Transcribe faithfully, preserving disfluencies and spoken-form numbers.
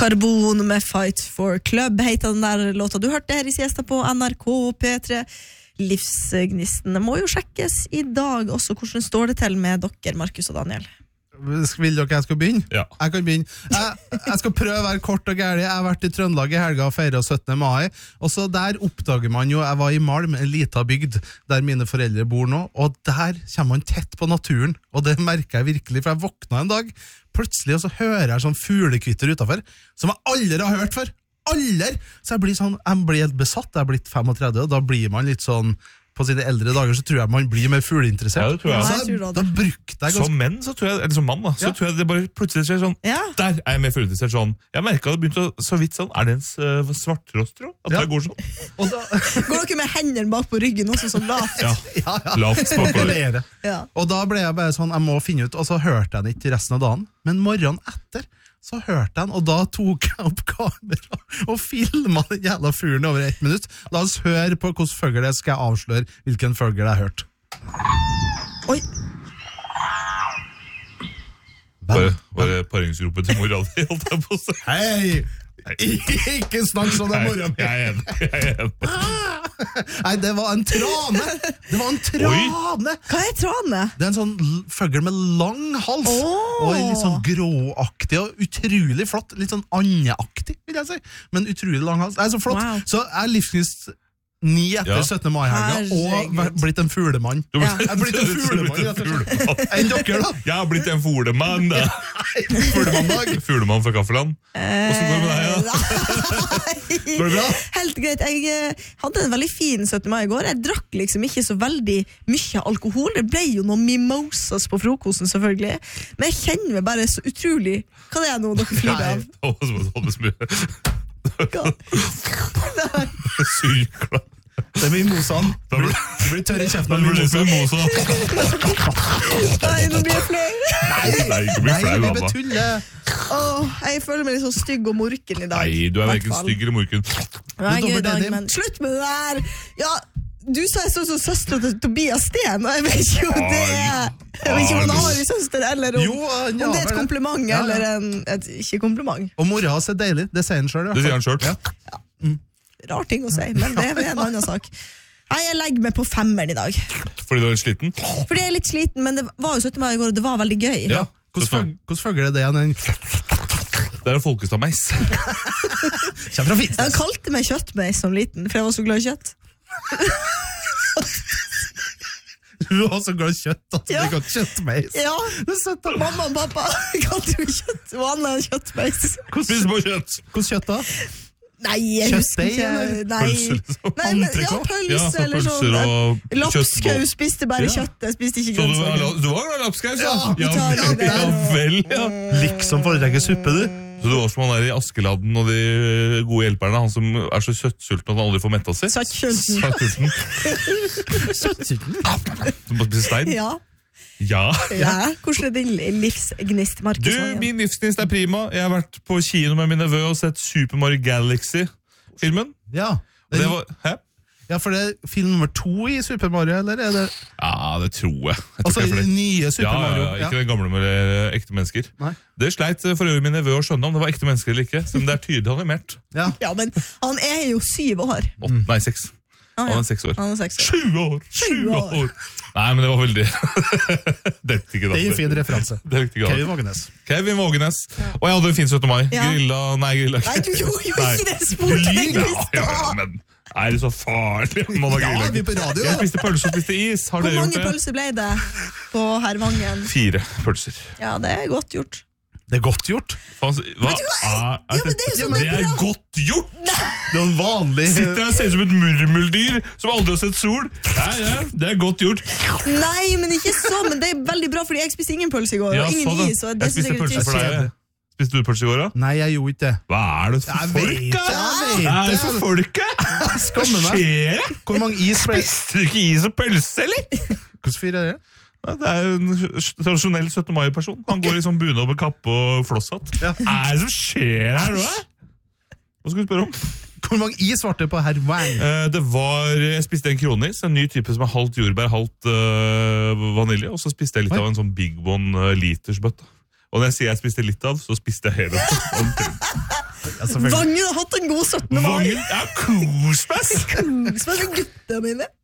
Karbon med Fight for Club heter den der låta. Du hørte her i siesta på N R K P tre. Livsgnistene må jo sjekkes i dag også. Hvordan står det til med dere, Markus og Daniel? Vil dere jeg skal begynne? Ja. Jeg kan begynne. Jeg, jeg skal prøve å være kort og gærlig. Jeg har vært i Trøndelag i helga og feiret syttende mai, og så der oppdager man jo, jeg var i Malm, en liten bygd der mine foreldre bor nå, og der kommer man tett på naturen, og det merker jeg virkelig, for jeg våkna en dag, plutselig, og så hører jeg sånn fuglekvitter utenfor, som jeg aldri har hørt før. Aldri! Så jeg blir sånn, jeg blir helt besatt, jeg er blitt femogtredve, og da blir man litt sånn, på sine eldre dager så tror jeg man blir mer fugleinteressert. Ja, det tror jeg. Så jeg, da brukte jeg ganske... Som menn, så tror jeg, eller som mann da, så Ja. tror jeg det bare plutselig skjer sånn, Ja. der er jeg mer fugleinteressert sånn. Jeg merket at det begynte å, så vidt sånn, er det en uh, svarttrost, tror jeg? At Ja. det går sånn? Og da... Går dere med hendene bak på ryggen også sånn lavt? Ja, ja, ja. lavt bakover. Lere. Ja. Og da ble jeg bare sånn, jeg må finne ut, og så hørte jeg den ikke resten av dagen, men morgenen etter, så hørte jeg den, og da tok jeg opp kamera og filmet den jævla fuglen over ett minutt. La oss høre på hvordan fugl det skal jeg avsløre hvilken fugl jeg har hørt. Oi, Bare, bare paringsgruppe til mora di, holdt jeg på å si. Hei! Ikke snakk sånn om morgenen. Jeg er enig, jeg er enig. Nei, det var en trane! Det var en trane! hva er trane? Det er en sånn l- fugl med lang hals, Åh. og litt sånn gråaktig, og utrolig flott, litt sånn andeaktig, vil jeg si, men utrolig lang hals. Nei, så flott. Wow. Så jeg er livsgnist ni etter Ja. syttende mai-helga, og Herregud. vært- blitt en fuglemann. Du Ja. Jeg er blitt en fuglemann, rett og slett. Fuglemann. Enn dere da? Jeg har blitt en fuglemann, da. Fuglemann-dag. Fuglemann fra Kaffeland. Hvordan går det med deg, da? Går det bra? Helt greit. Jeg eh, hadde en veldig fin syttende mai i går. Jeg drakk liksom ikke så veldig mye alkohol. Det ble jo noen mimosas på frokosten, selvfølgelig. Men jeg kjenner meg bare så utrolig. Hva er det nå dere flirer av? Å, så må du holde smør. Hva? Sykla. Det er mimosaen. Da Det blir blir- det blir tørre i kjeften da av blir det mimosa. mimosa. Nei, nå blir jeg flau. Nei, ikke bli Nei, flau, vi mamma. betuller. Åh, jeg føler meg litt sånn stygg og morken i dag. Nei, du er hverken Hvertfall. stygg eller morken. Nei, Du er gøy dag, dobbelt men slutt med det der! Ja, du sa jeg så som søster til Tobias Sten, og jeg vet ikke om det er Jeg vet ikke om han har en søster, eller om, Jo, han om det er har et det. kompliment, Ja, ja. eller en, et ikke kompliment. Og mora hans er deilig, det sier han selv. Det sier han selv. Ja. Rar ting å si, men det er en annen sak. Nei, jeg legger meg på femmeren i dag. Fordi du er litt sliten. Fordi jeg er litt sliten, men det var jo syttende mai i går, og det var veldig gøy. Ja. Hvordan fug- hvordan fugl er det igjen? Den Det er folkestammeis. kommer fra Han Finnsnes. kalte meg kjøttmeis som liten, for jeg var så glad i kjøtt. Du har så glad i kjøtt, at du Ja. ikke har kjøttmeis. Ja, Det er søtt, da. mamma og pappa kalte meg kjøtt, vanlig kjøttmeis. Spis på kjøtt. Hvordan kjøtt da? Nei, jeg husker Kjøttdeig, ikke. eller? Nei. Pølser, liksom. Nei, men, ja, Entrecôte? pølse, Ja, så eller pølser sånn. og Lapskaus kjøttboll. spiste bare Ja. kjøtt, jeg spiste ikke Så du, grønnsaker. du var glad i lapskaus, ja? Ja, vi tar ja, det der. ja vel, ja. Liksom foretrekker suppe, du. Så du var som han der i Askeladden og de gode hjelperne, han som er så kjøttsulten at han aldri får metta si. Søttkjølten. Søttsulten. Som bare spiser stein. Ja. Ja. Ja. Hvordan er din livsgnist, Markus? Du, Vangen? min livsgnist er prima. Jeg har vært på kino med min nevø og sett Super Mario Galaxy-filmen. Ja. Og det var, hæ? Ja, for det er film nummer to i Super Mario, eller er det... Ja, det tror jeg. jeg tror Altså, ikke det er flere. nye Super Ja, Mario. ja, ja, ikke den gamle med eh, ekte mennesker. Nei. Det sleit for øvrig min nevø å skjønne om det var ekte mennesker eller ikke. Så det er tydelig animert. Ja. Ja, men han er jo syv år. Åtte, nei, seks. Ah, Han ja. er seks år. Han er seks år. Sju år! Sju Sju år. år! Nei, men det var veldig Det er ikke Det er en fin referanse. Det er ikke Kevin galt. Vågenes. Kevin Vågenes. Og jeg hadde en fin syttende mai. Ja. Grilla Nei, grilla Nei, du gjorde jo Nei. ikke det sporet Ja, i ja, ja, stad. men er det så farlig? Man har Ja, grilla. vi er på radio. Jeg spiste pølse og spiste is. Har Hvor dere mange gjort det? pølser ble det på Hervangen? Fire pølser. Ja, det er godt gjort. Det er godt gjort. Faen, hva Vet du hva? er, er Ja, men det er jo sånn det det er er bra. godt gjort! Det er en vanlig... Sitter her og ser ut som et murmeldyr som aldri har sett sol. Ja, ja, det er godt gjort. Nei, men ikke så, men det er veldig bra, fordi jeg spiste ingen pølse i går, Ja, og ingen sånn, da. is, og det Jeg synes spiste jeg er pølse litt for deg. jeg. Spiste du pølse i går, da? Nei, jeg gjorde ikke det. Hva er det for Jeg folk, vet da? det, jeg Hva er det vet for det. folk, da? Hva Skammer meg. skjer det? Hvor mange is ble... Spiste du ikke is og pølse, eller? Hvordan fyr er det? Ja, det er jo en tradisjonell syttende mai-person. Han går i sånn bunad med kappe og flosshatt. Ja. Hva er det som skjer her nå? Hva skal du spørre om? Hvor mange is ble det på herr Wang? Eh, det var, Jeg spiste en kronis, en ny type som er halvt jordbær, halvt øh, vanilje. Og så spiste jeg litt Oi. av en sånn Big One uh, litersbøtte. Og når jeg sier jeg spiste litt av, så spiste jeg hele. Ja, selvfølgelig. Vangen har hatt en god syttende mai. Vangen er kosmess! Kos med gutta mine.